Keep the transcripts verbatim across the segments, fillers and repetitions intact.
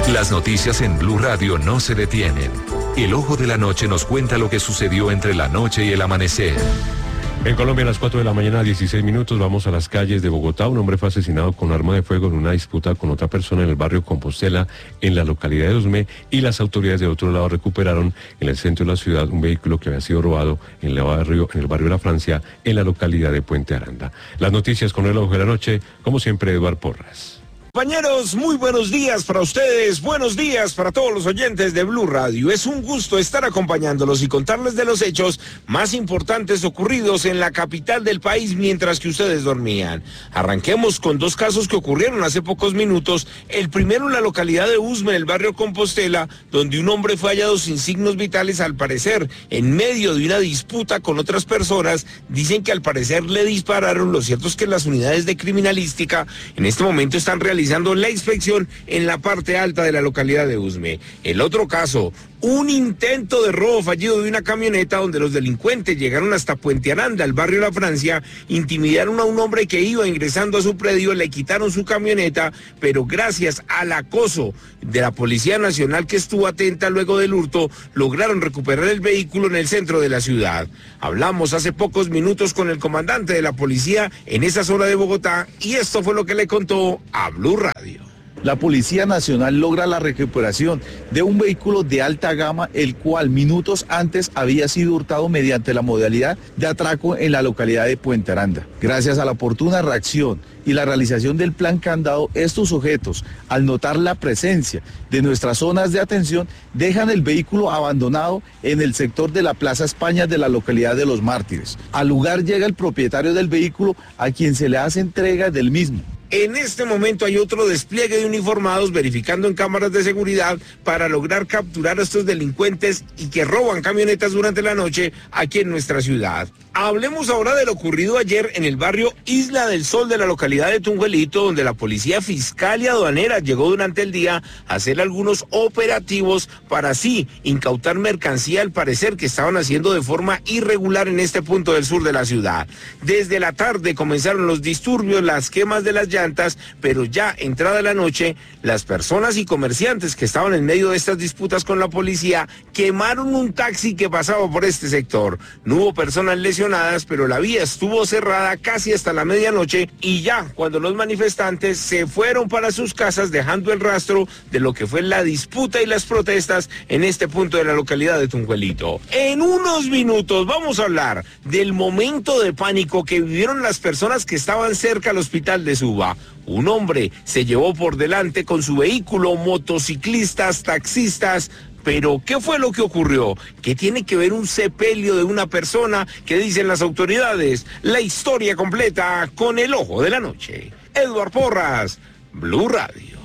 Las noticias en Blue Radio no se detienen. El Ojo de la Noche nos cuenta lo que sucedió entre la noche y el amanecer. En Colombia, a las cuatro de la mañana, dieciséis minutos, vamos a las calles de Bogotá. Un hombre fue asesinado con arma de fuego en una disputa con otra persona en el barrio Compostela, en la localidad de Usme, y las autoridades de otro lado recuperaron en el centro de la ciudad un vehículo que había sido robado en el barrio, en el barrio de La Francia, en la localidad de Puente Aranda. Las noticias con el Ojo de la Noche, como siempre, Eduardo Porras. Compañeros, muy buenos días para ustedes, buenos días para todos los oyentes de Blue Radio. Es un gusto estar acompañándolos y contarles de los hechos más importantes ocurridos en la capital del país mientras que ustedes dormían. Arranquemos con dos casos que ocurrieron hace pocos minutos. El primero en la localidad de Usme, en el barrio Compostela, donde un hombre fue hallado sin signos vitales, al parecer en medio de una disputa con otras personas. Dicen que al parecer le dispararon. Lo cierto es que las unidades de criminalística en este momento están realizando realizando la inspección en la parte alta de la localidad de Usme. El otro caso, un intento de robo fallido de una camioneta donde los delincuentes llegaron hasta Puente Aranda, el barrio La Francia, intimidaron a un hombre que iba ingresando a su predio, le quitaron su camioneta, pero gracias al acoso de la Policía Nacional, que estuvo atenta luego del hurto, lograron recuperar el vehículo en el centro de la ciudad. Hablamos hace pocos minutos con el comandante de la policía en esa zona de Bogotá y esto fue lo que le contó a Blue Radio. La Policía Nacional logra la recuperación de un vehículo de alta gama, el cual minutos antes había sido hurtado mediante la modalidad de atraco en la localidad de Puente Aranda. Gracias a la oportuna reacción y la realización del plan candado, estos sujetos, al notar la presencia de nuestras zonas de atención, dejan el vehículo abandonado en el sector de la Plaza España de la localidad de Los Mártires. Al lugar llega el propietario del vehículo, a quien se le hace entrega del mismo. En este momento hay otro despliegue de uniformados verificando en cámaras de seguridad para lograr capturar a estos delincuentes y que roban camionetas durante la noche aquí en nuestra ciudad. Hablemos ahora de lo ocurrido ayer en el barrio Isla del Sol de la localidad de Tunjuelito, donde la policía fiscal y aduanera llegó durante el día a hacer algunos operativos para así incautar mercancía, al parecer que estaban haciendo de forma irregular en este punto del sur de la ciudad. Desde la tarde comenzaron los disturbios, las quemas de las llantas, pero ya entrada la noche, las personas y comerciantes que estaban en medio de estas disputas con la policía quemaron un taxi que pasaba por este sector. No hubo personas lesionadas, pero la vía estuvo cerrada casi hasta la medianoche y ya cuando los manifestantes se fueron para sus casas dejando el rastro de lo que fue la disputa y las protestas en este punto de la localidad de Tunjuelito. En unos minutos vamos a hablar del momento de pánico que vivieron las personas que estaban cerca al hospital de Suba. Un hombre se llevó por delante con su vehículo motociclistas, taxistas. Pero, ¿qué fue lo que ocurrió? ¿Qué tiene que ver un sepelio de una persona? ¿Qué dicen las autoridades? La historia completa con el Ojo de la Noche. Eduardo Porras, Blue Radio.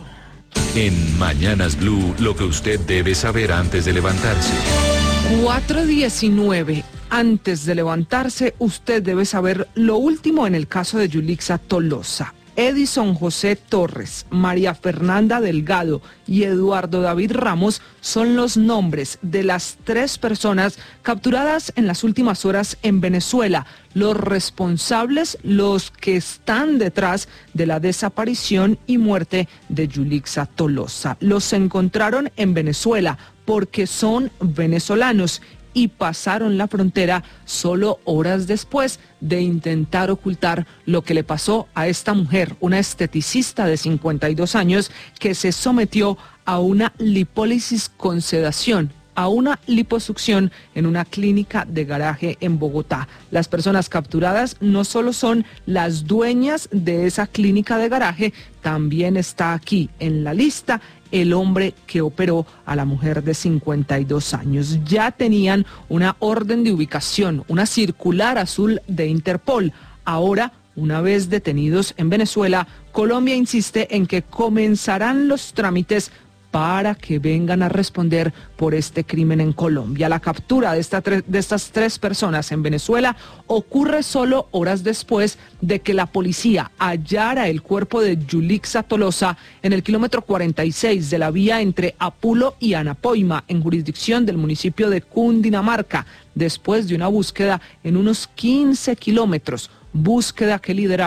En Mañanas Blue, lo que usted debe saber antes de levantarse. cuatro diecinueve. Antes de levantarse, usted debe saber lo último en el caso de Yulixa Tolosa. Edison José Torres, María Fernanda Delgado y Eduardo David Ramos son los nombres de las tres personas capturadas en las últimas horas en Venezuela, los responsables, los que están detrás de la desaparición y muerte de Yulixa Tolosa. Los encontraron en Venezuela porque son venezolanos y pasaron la frontera solo horas después de intentar ocultar lo que le pasó a esta mujer, una esteticista de cincuenta y dos años que se sometió a una lipólisis con sedación, a una liposucción en una clínica de garaje en Bogotá. Las personas capturadas no solo son las dueñas de esa clínica de garaje, también está aquí en la lista el hombre que operó a la mujer de cincuenta y dos años. Ya tenían una orden de ubicación, una circular azul de Interpol. Ahora, una vez detenidos en Venezuela, Colombia insiste en que comenzarán los trámites para que vengan a responder por este crimen en Colombia. La captura de, esta tre- de estas tres personas en Venezuela ocurre solo horas después de que la policía hallara el cuerpo de Yulixa Tolosa en el kilómetro cuarenta y seis de la vía entre Apulo y Anapoima, en jurisdicción del municipio de Cundinamarca, después de una búsqueda en unos quince kilómetros, búsqueda que lideraron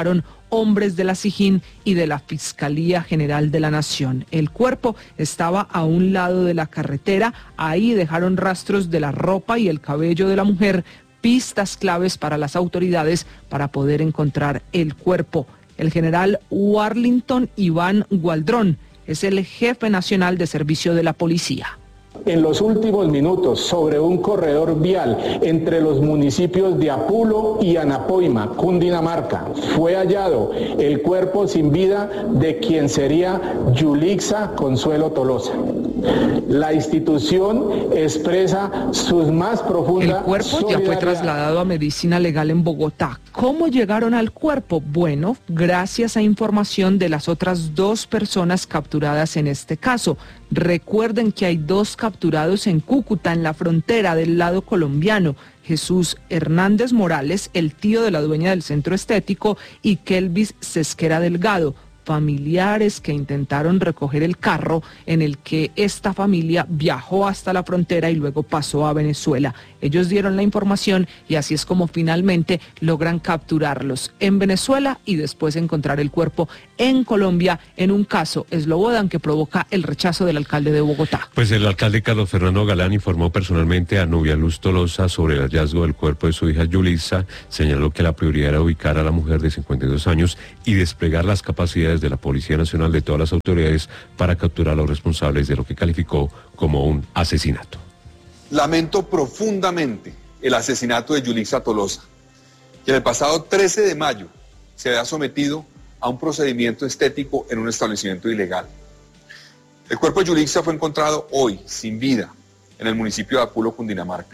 hombres de la SIJIN y de la Fiscalía General de la Nación. El cuerpo estaba a un lado de la carretera, ahí dejaron rastros de la ropa y el cabello de la mujer, pistas claves para las autoridades para poder encontrar el cuerpo. El general Warlington Iván Gualdrón es el jefe nacional de servicio de la policía. En los últimos minutos, sobre un corredor vial entre los municipios de Apulo y Anapoima, Cundinamarca, fue hallado el cuerpo sin vida de quien sería Yulixa Consuelo Tolosa. La institución expresa sus más profundas... El cuerpo ya fue trasladado a medicina legal en Bogotá. ¿Cómo llegaron al cuerpo? Bueno, gracias a información de las otras dos personas capturadas en este caso. Recuerden que hay dos capturados en Cúcuta, en la frontera del lado colombiano. Jesús Hernández Morales, el tío de la dueña del centro estético, y Kelvis Cesquera Delgado, familiares que intentaron recoger el carro en el que esta familia viajó hasta la frontera y luego pasó a Venezuela. Ellos dieron la información y así es como finalmente logran capturarlos en Venezuela y después encontrar el cuerpo en Colombia en un caso Slobodan que provoca el rechazo del alcalde de Bogotá. Pues el alcalde Carlos Fernando Galán informó personalmente a Nubia Luz Tolosa sobre el hallazgo del cuerpo de su hija Yulixa. Señaló que la prioridad era ubicar a la mujer de cincuenta y dos años y desplegar las capacidades de la Policía Nacional, de todas las autoridades, para capturar a los responsables de lo que calificó como un asesinato. Lamento profundamente el asesinato de Yulixa Tolosa, que el pasado trece de mayo se había sometido a un procedimiento estético en un establecimiento ilegal. El cuerpo de Yulixa fue encontrado hoy, sin vida, en el municipio de Apulo, Cundinamarca.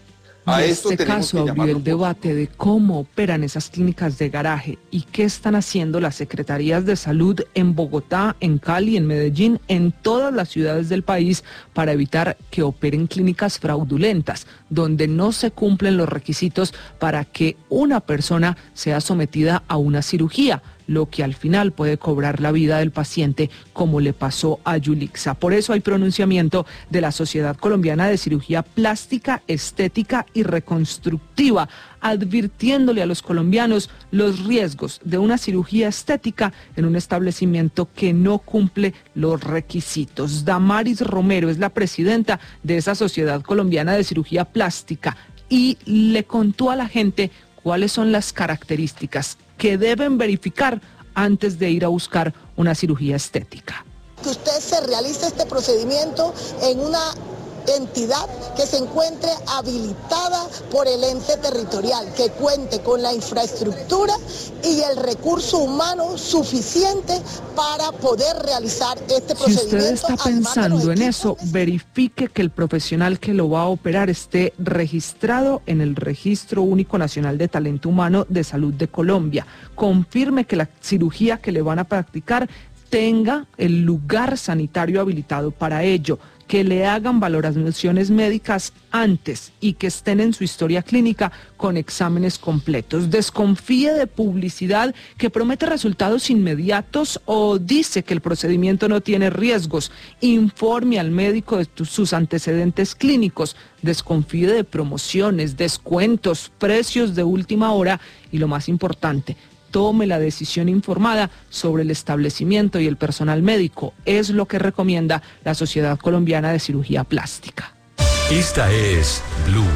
A y este caso abrió el debate de cómo operan esas clínicas de garaje y qué están haciendo las secretarías de salud en Bogotá, en Cali, en Medellín, en todas las ciudades del país para evitar que operen clínicas fraudulentas, donde no se cumplen los requisitos para que una persona sea sometida a una cirugía, lo que al final puede cobrar la vida del paciente, como le pasó a Yulixa. Por eso hay pronunciamiento de la Sociedad Colombiana de Cirugía Plástica, Estética y Reconstructiva, advirtiéndole a los colombianos los riesgos de una cirugía estética en un establecimiento que no cumple los requisitos. Damaris Romero es la presidenta de esa Sociedad Colombiana de Cirugía Plástica y le contó a la gente cuáles son las características que deben verificar antes de ir a buscar una cirugía estética. Que usted se realice este procedimiento en una entidad que se encuentre habilitada por el ente territorial, que cuente con la infraestructura y el recurso humano suficiente para poder realizar este procedimiento. Si usted está pensando en eso, verifique que el profesional que lo va a operar esté registrado en el Registro Único Nacional de Talento Humano de Salud de Colombia. Confirme que la cirugía que le van a practicar tenga el lugar sanitario habilitado para ello, que le hagan valoraciones médicas antes y que estén en su historia clínica con exámenes completos. Desconfíe de publicidad que promete resultados inmediatos o dice que el procedimiento no tiene riesgos. Informe al médico de tu, sus antecedentes clínicos. Desconfíe de promociones, descuentos, precios de última hora y lo más importante, tome la decisión informada sobre el establecimiento y el personal médico. Es lo que recomienda la Sociedad Colombiana de Cirugía Plástica. Esta es Blue,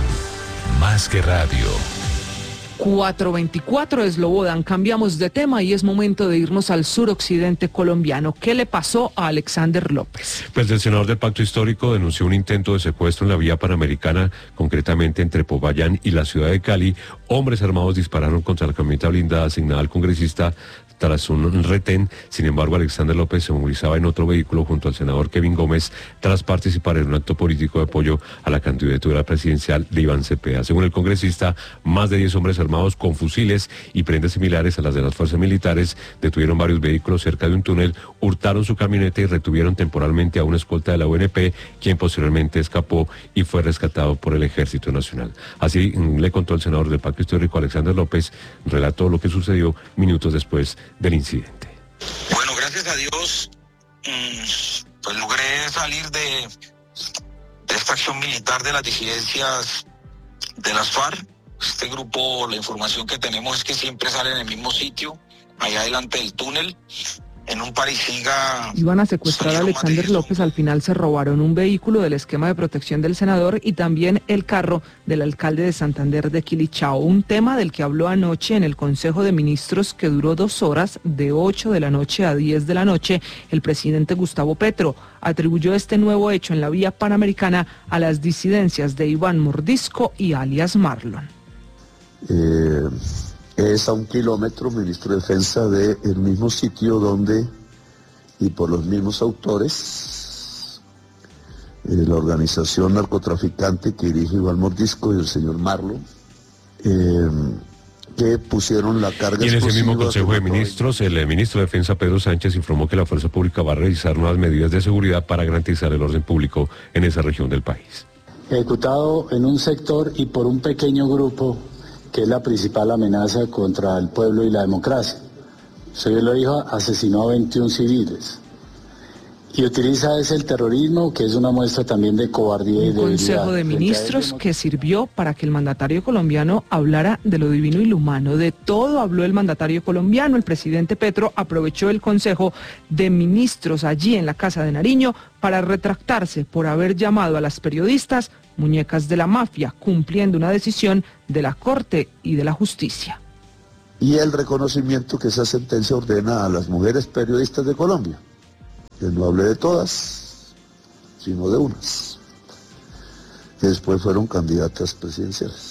más que radio. cuatro veinticuatro, Slobodan. Cambiamos de tema y es momento de irnos al suroccidente colombiano. ¿Qué le pasó a Alexander López? Pues el senador del Pacto Histórico denunció un intento de secuestro en la vía panamericana, concretamente entre Popayán y la ciudad de Cali. Hombres armados dispararon contra la camioneta blindada asignada al congresista tras un retén. Sin embargo, Alexander López se movilizaba en otro vehículo junto al senador Kevin Gómez tras participar en un acto político de apoyo a la candidatura presidencial de Iván Cepeda. Según el congresista, más de diez hombres armados con fusiles y prendas similares a las de las fuerzas militares detuvieron varios vehículos cerca de un túnel, hurtaron su camioneta y retuvieron temporalmente a una escolta de la U N P, quien posteriormente escapó y fue rescatado por el Ejército Nacional. Así le contó el senador del Pacto Histórico, Alexander López, relató lo que sucedió minutos después del incidente. Bueno, gracias a Dios, pues logré salir de, de esta acción militar de las disidencias de las FARC. Este grupo, la información que tenemos es que siempre sale en el mismo sitio, allá adelante del túnel, en un parisiga. Iban a secuestrar a Alexander López, al final se robaron un vehículo del esquema de protección del senador y también el carro del alcalde de Santander de Quilichao, un tema del que habló anoche en el Consejo de Ministros que duró dos horas, de ocho de la noche a diez de la noche. El presidente Gustavo Petro atribuyó este nuevo hecho en la vía panamericana a las disidencias de Iván Mordisco y alias Marlon. Eh... Es a un kilómetro, ministro de Defensa, del mismo sitio donde, y por los mismos autores, eh, la organización narcotraficante que dirige Iván Mordisco y el señor Marlon, eh, que pusieron la carga explosiva. Y en ese mismo Consejo de Ministros, el ministro de Defensa, Pedro Sánchez, informó que la Fuerza Pública va a realizar nuevas medidas de seguridad para garantizar el orden público en esa región del país. Ejecutado en un sector y por un pequeño grupo que es la principal amenaza contra el pueblo y la democracia. Usted lo dijo, asesinó a veintiún civiles. Y utiliza ese el terrorismo, que es una muestra también de cobardía y de Un Consejo de Ministros que sirvió para que el mandatario colombiano hablara de lo divino y lo humano. De todo habló el mandatario colombiano. El presidente Petro aprovechó el Consejo de Ministros allí en la Casa de Nariño para retractarse por haber llamado a las periodistas muñecas de la mafia, cumpliendo una decisión de la Corte y de la Justicia. Y el reconocimiento que esa sentencia ordena a las mujeres periodistas de Colombia, que no hable de todas, sino de unas, que después fueron candidatas presidenciales.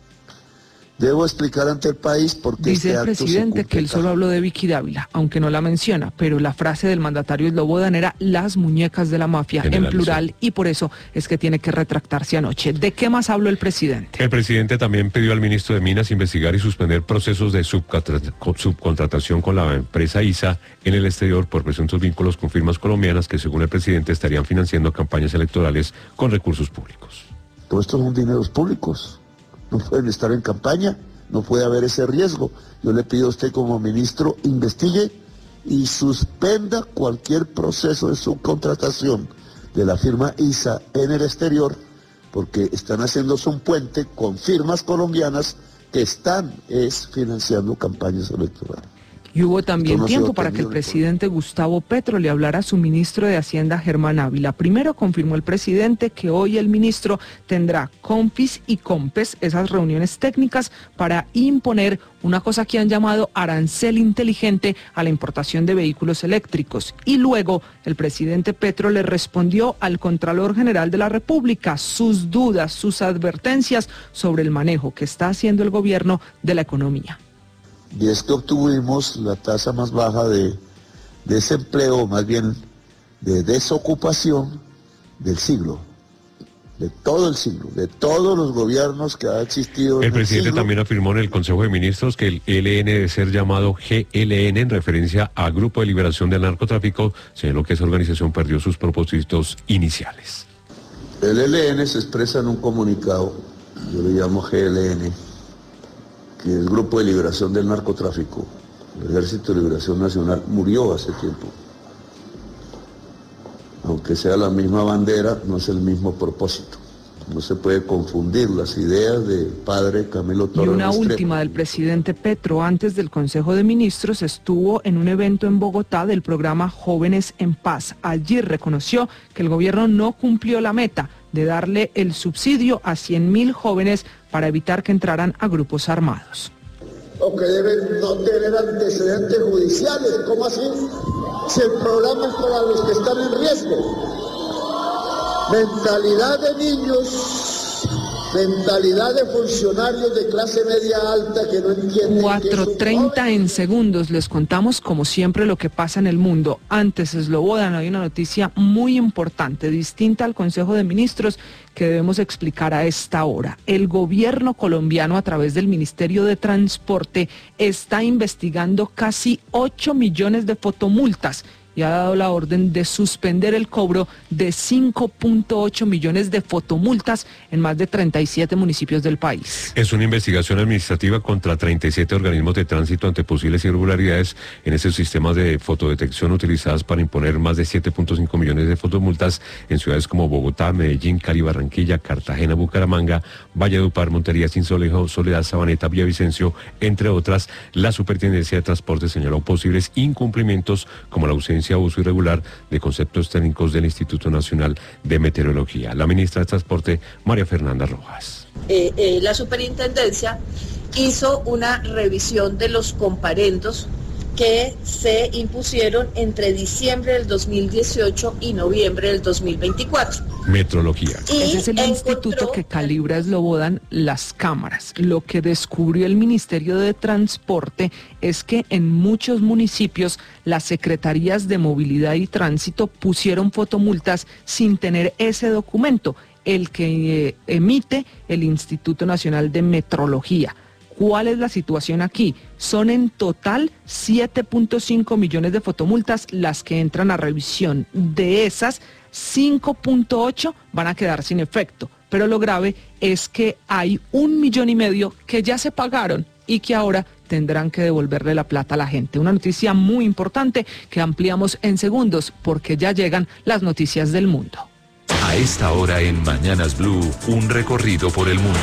Debo explicar ante el país por qué Dice este el presidente que él solo habló de Vicky Dávila, aunque no la menciona, pero la frase del mandatario Slobodan era las muñecas de la mafia, en plural, y por eso es que tiene que retractarse anoche. ¿De qué más habló el presidente? El presidente también pidió al ministro de Minas investigar y suspender procesos de subcontratación con la empresa I S A en el exterior por presuntos vínculos con firmas colombianas que, según el presidente, estarían financiando campañas electorales con recursos públicos. Todos estos son dineros públicos. No pueden estar en campaña, no puede haber ese riesgo. Yo le pido a usted como ministro, investigue y suspenda cualquier proceso de subcontratación de la firma I S A en el exterior, porque están haciéndose un puente con firmas colombianas que están es, financiando campañas electorales. Y hubo también tiempo para que el presidente Gustavo Petro le hablara a su ministro de Hacienda, Germán Ávila. Primero confirmó el presidente que hoy el ministro tendrá COMPIS y COMPES, esas reuniones técnicas para imponer una cosa que han llamado arancel inteligente a la importación de vehículos eléctricos. Y luego el presidente Petro le respondió al Contralor General de la República sus dudas, sus advertencias sobre el manejo que está haciendo el gobierno de la economía. Y es que obtuvimos la tasa más baja de desempleo, más bien de desocupación del siglo, de todo el siglo, de todos los gobiernos que ha existido. El presidente también afirmó en el Consejo de Ministros que el E L N debe ser llamado G L N en referencia a Grupo de Liberación del Narcotráfico, señaló que esa organización perdió sus propósitos iniciales. El E L N se expresa en un comunicado, yo le llamo G L N, que el Grupo de Liberación del Narcotráfico, el Ejército de Liberación Nacional, murió hace tiempo. Aunque sea la misma bandera, no es el mismo propósito. No se puede confundir las ideas del padre Camilo Torres. Y una última del presidente Petro, antes del Consejo de Ministros, estuvo en un evento en Bogotá del programa Jóvenes en Paz. Allí reconoció que el gobierno no cumplió la meta de darle el subsidio a cien mil jóvenes para evitar que entraran a grupos armados. O que deben no tener antecedentes judiciales, ¿cómo así? Si el programa es para los que están en riesgo. Mentalidad de niños, mentalidad de funcionarios de clase media alta que no entienden. cuatro treinta en segundos, les contamos como siempre lo que pasa en el mundo. Antes, Slobodan, hay una noticia muy importante, distinta al Consejo de Ministros, que debemos explicar a esta hora. El gobierno colombiano, a través del Ministerio de Transporte, está investigando casi ocho millones de fotomultas y ha dado la orden de suspender el cobro de cinco punto ocho millones de fotomultas en más de treinta y siete municipios del país. Es una investigación administrativa contra treinta y siete organismos de tránsito ante posibles irregularidades en esos sistemas de fotodetección utilizadas para imponer más de siete punto cinco millones de fotomultas en ciudades como Bogotá, Medellín, Cali, Barranquilla, Cartagena, Bucaramanga, Valledupar, Montería, Sincelejo, Soledad, Sabaneta, Villavicencio, entre otras. La Superintendencia de Transporte señaló posibles incumplimientos como la ausencia o uso irregular de conceptos técnicos del Instituto Nacional de Meteorología. La ministra de Transporte, María Fernanda Rojas. Eh, eh, la Superintendencia hizo una revisión de los comparendos que se impusieron entre diciembre del dos mil dieciocho y noviembre del dos mil veinticuatro. Metrología. Y Ese es el encontró... instituto que calibra, eslobodan, las cámaras. Lo que descubrió el Ministerio de Transporte es que en muchos municipios las secretarías de movilidad y tránsito pusieron fotomultas sin tener ese documento, el que eh, emite el Instituto Nacional de Metrología. ¿Cuál es la situación aquí? Son en total siete punto cinco millones de fotomultas las que entran a revisión. De esas, cinco punto ocho van a quedar sin efecto. Pero lo grave es que hay un millón y medio que ya se pagaron y que ahora tendrán que devolverle la plata a la gente. Una noticia muy importante que ampliamos en segundos porque ya llegan las noticias del mundo. A esta hora en Mañanas Blue, un recorrido por el mundo.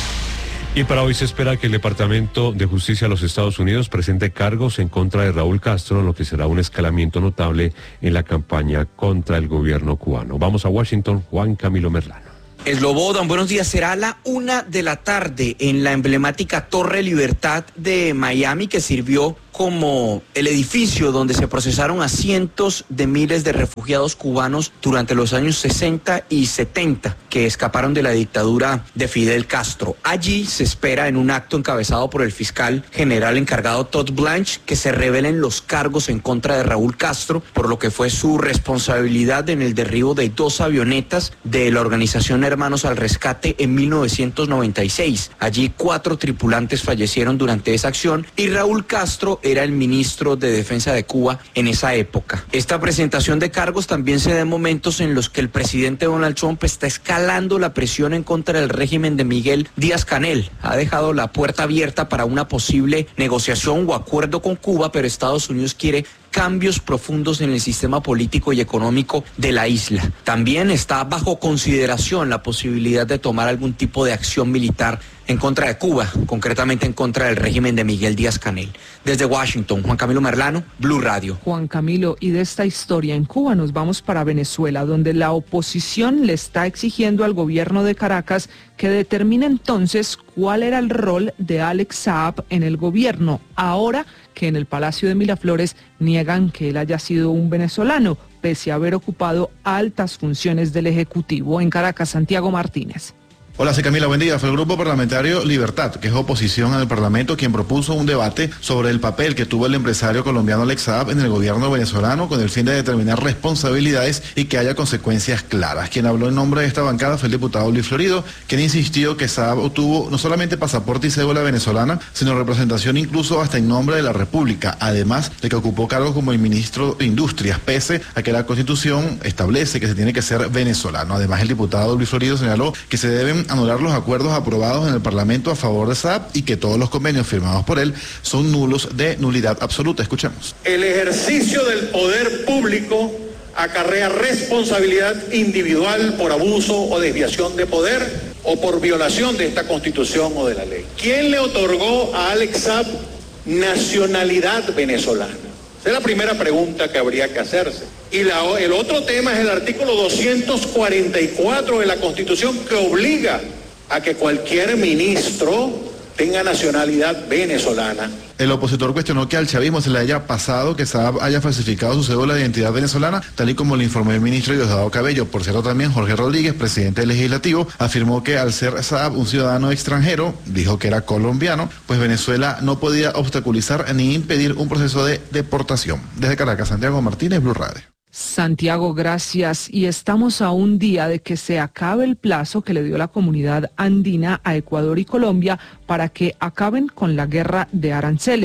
Y para hoy se espera que el Departamento de Justicia de los Estados Unidos presente cargos en contra de Raúl Castro, en lo que será un escalamiento notable en la campaña contra el gobierno cubano. Vamos a Washington, Juan Camilo Merlano. Eslobodan, buenos días. Será a la una de la tarde en la emblemática Torre Libertad de Miami, que sirvió como el edificio donde se procesaron a cientos de miles de refugiados cubanos durante los años sesenta y setenta que escaparon de la dictadura de Fidel Castro. Allí se espera, en un acto encabezado por el fiscal general encargado Todd Blanche, que se revelen los cargos en contra de Raúl Castro por lo que fue su responsabilidad en el derribo de dos avionetas de la organización Hermanos al Rescate en mil novecientos noventa y seis. Allí cuatro tripulantes fallecieron durante esa acción y Raúl Castro era el ministro de Defensa de Cuba en esa época. Esta presentación de cargos también se da en momentos en los que el presidente Donald Trump está escalando la presión en contra del régimen de Miguel Díaz-Canel. Ha dejado la puerta abierta para una posible negociación o acuerdo con Cuba, pero Estados Unidos quiere cambios profundos en el sistema político y económico de la isla. También está bajo consideración la posibilidad de tomar algún tipo de acción militar en contra de Cuba, concretamente en contra del régimen de Miguel Díaz-Canel. Desde Washington, Juan Camilo Merlano, Blue Radio. Juan Camilo, y de esta historia en Cuba nos vamos para Venezuela, donde la oposición le está exigiendo al gobierno de Caracas que determine entonces cuál era el rol de Alex Saab en el gobierno, ahora que en el Palacio de Miraflores niegan que él haya sido un venezolano, pese a haber ocupado altas funciones del Ejecutivo. En Caracas, Santiago Martínez. Hola, soy Camila, buen día. Fue el Grupo Parlamentario Libertad, que es oposición al Parlamento, quien propuso un debate sobre el papel que tuvo el empresario colombiano Alex Saab en el gobierno venezolano con el fin de determinar responsabilidades y que haya consecuencias claras. Quien habló en nombre de esta bancada fue el diputado Luis Florido, quien insistió que Saab obtuvo no solamente pasaporte y cédula venezolana, sino representación incluso hasta en nombre de la República, además de que ocupó cargos como el ministro de Industrias, pese a que la Constitución establece que se tiene que ser venezolano. Además, el diputado Luis Florido señaló que se deben anular los acuerdos aprobados en el Parlamento a favor de Saab y que todos los convenios firmados por él son nulos, de nulidad absoluta. Escuchemos. El ejercicio del poder público acarrea responsabilidad individual por abuso o desviación de poder o por violación de esta Constitución o de la ley. ¿Quién le otorgó a Alex Saab nacionalidad venezolana? Esa es la primera pregunta que habría que hacerse. Y la, el otro tema es el artículo doscientos cuarenta y cuatro de la Constitución, que obliga a que cualquier ministro tenga nacionalidad venezolana. El opositor cuestionó que al chavismo se le haya pasado que Saab haya falsificado su cédula de identidad venezolana, tal y como le informó el ministro Diosdado Cabello. Por cierto, también Jorge Rodríguez, presidente del Legislativo, afirmó que al ser Saab un ciudadano extranjero, dijo que era colombiano, pues Venezuela no podía obstaculizar ni impedir un proceso de deportación. Desde Caracas, Santiago Martínez, Blue Radio. Santiago, gracias. Y estamos a un día de que se acabe el plazo que le dio la comunidad andina a Ecuador y Colombia para que acaben con la guerra de aranceles.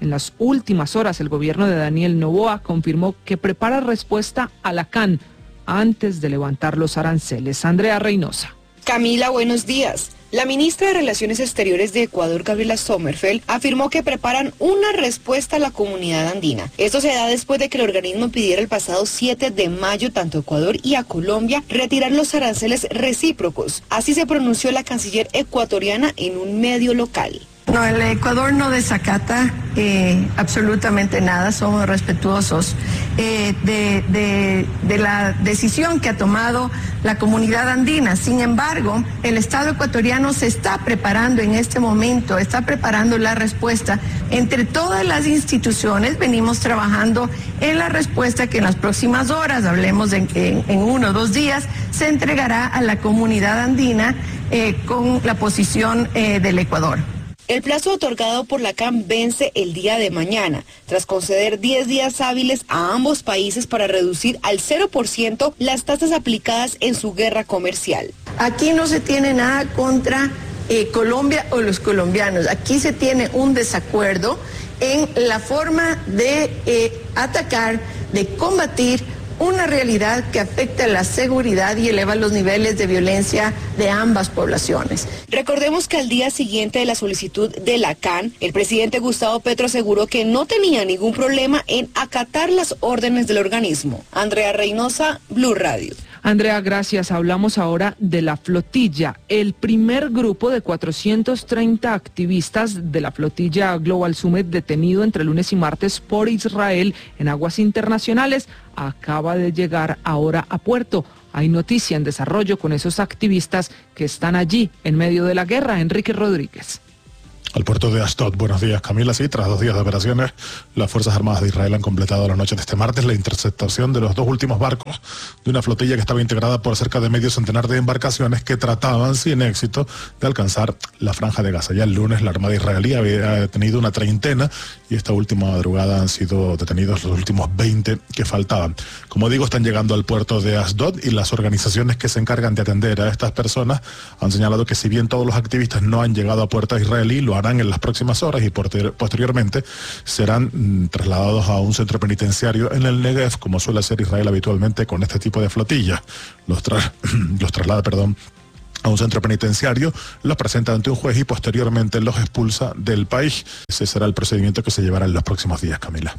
En las últimas horas, el gobierno de Daniel Noboa confirmó que prepara respuesta a la C A N antes de levantar los aranceles. Andrea Reynosa. Camila, buenos días. La ministra de Relaciones Exteriores de Ecuador, Gabriela Sommerfeld, afirmó que preparan una respuesta a la comunidad andina. Esto se da después de que el organismo pidiera el pasado siete de mayo tanto a Ecuador y a Colombia retirar los aranceles recíprocos. Así se pronunció la canciller ecuatoriana en un medio local. No, el Ecuador no desacata eh, absolutamente nada, somos respetuosos eh, de, de, de la decisión que ha tomado la comunidad andina. Sin embargo, el Estado ecuatoriano se está preparando en este momento, está preparando la respuesta. Entre todas las instituciones venimos trabajando en la respuesta que en las próximas horas, hablemos de, en, en uno o dos días, se entregará a la comunidad andina eh, con la posición eh, del Ecuador. El plazo otorgado por la C A N vence el día de mañana, tras conceder diez días hábiles a ambos países para reducir al cero por ciento las tasas aplicadas en su guerra comercial. Aquí no se tiene nada contra eh, Colombia o los colombianos, aquí se tiene un desacuerdo en la forma de eh, atacar, de combatir una realidad que afecta la seguridad y eleva los niveles de violencia de ambas poblaciones. Recordemos que al día siguiente de la solicitud de la C A N, el presidente Gustavo Petro aseguró que no tenía ningún problema en acatar las órdenes del organismo. Andrea Reynosa, Blue Radio. Andrea, gracias. Hablamos ahora de la flotilla. El primer grupo de cuatrocientos treinta activistas de la flotilla Global Summit detenido entre lunes y martes por Israel en aguas internacionales acaba de llegar ahora a puerto. Hay noticia en desarrollo con esos activistas que están allí en medio de la guerra. Enrique Rodríguez. Al puerto de Ashdod. Buenos días, Camila. Sí, tras dos días de operaciones, las Fuerzas Armadas de Israel han completado la noche de este martes la interceptación de los dos últimos barcos de una flotilla que estaba integrada por cerca de medio centenar de embarcaciones que trataban sin éxito de alcanzar la franja de Gaza. Ya el lunes la Armada israelí había detenido una treintena y esta última madrugada han sido detenidos los últimos veinte que faltaban. Como digo, están llegando al puerto de Ashdod y las organizaciones que se encargan de atender a estas personas han señalado que si bien todos los activistas no han llegado a puerto israelí, lo han en las próximas horas y posteriormente serán mm, trasladados a un centro penitenciario en el Negev, como suele hacer Israel habitualmente con este tipo de flotillas. Los, tra los traslada, perdón, a un centro penitenciario, los presenta ante un juez y posteriormente los expulsa del país. Ese será el procedimiento que se llevará en los próximos días, Camila.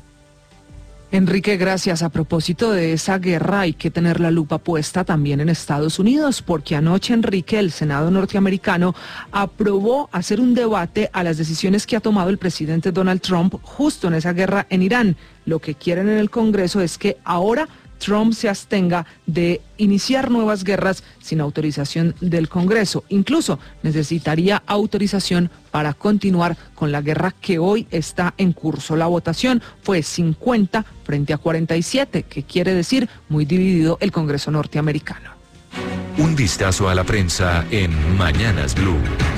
Enrique, gracias. A propósito de esa guerra, hay que tener la lupa puesta también en Estados Unidos, porque anoche, Enrique, el Senado norteamericano aprobó hacer un debate a las decisiones que ha tomado el presidente Donald Trump justo en esa guerra en Irán. Lo que quieren en el Congreso es que ahora Trump se abstenga de iniciar nuevas guerras sin autorización del Congreso. Incluso necesitaría autorización para continuar con la guerra que hoy está en curso. La votación fue cincuenta frente a cuarenta y siete, que quiere decir muy dividido el Congreso norteamericano. Un vistazo a la prensa en Mañanas Blue.